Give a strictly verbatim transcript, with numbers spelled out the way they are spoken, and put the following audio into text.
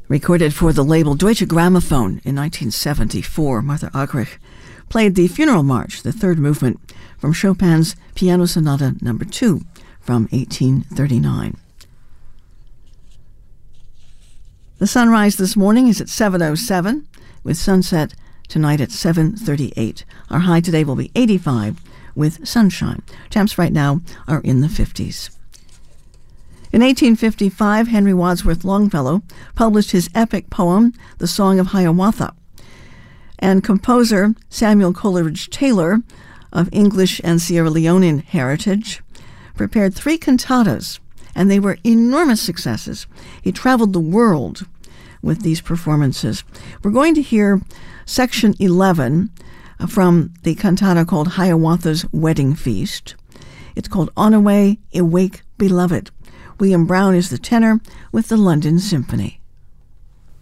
Recorded for the label Deutsche Grammophon in nineteen seventy-four, Martha Argerich played the Funeral March, the third movement, from Chopin's Piano Sonata number two from eighteen thirty-nine. The sunrise this morning is at seven oh seven, with sunset tonight at seven thirty-eight. Our high today will be eighty-five with sunshine. Temps right now are in the fifties. In eighteen fifty-five, Henry Wadsworth Longfellow published his epic poem, The Song of Hiawatha. And composer Samuel Coleridge Taylor, of English and Sierra Leonean heritage, prepared three cantatas, and they were enormous successes. He traveled the world with these performances. We're going to hear section eleven from the cantata called Hiawatha's Wedding Feast. It's called On Away, Awake, Beloved. William Brown is the tenor with the London Symphony.